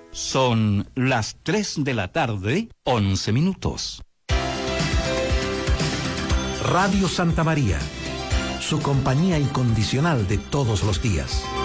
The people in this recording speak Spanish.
Son las 3 de la tarde, 11 minutos. Radio Santa María, su compañía incondicional de todos los días.